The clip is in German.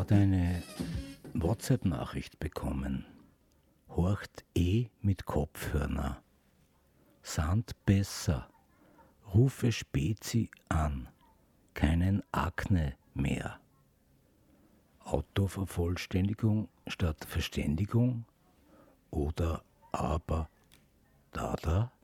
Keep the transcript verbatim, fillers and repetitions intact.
gerade eine WhatsApp-Nachricht bekommen. Horcht eh mit Kopfhörer. Sand besser. Rufe Spezi an. Keinen Akne mehr. Autovervollständigung statt Verständigung oder aber Dada?